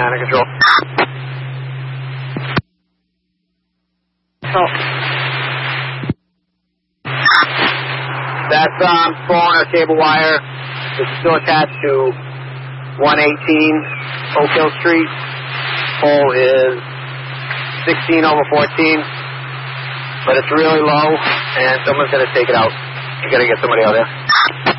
under control. Oh. That's pulling our cable wire. It's still attached to 118 Oak Hill Street. Pole is 16/14, but it's really low, and someone's going to take it out. You got to get somebody out there.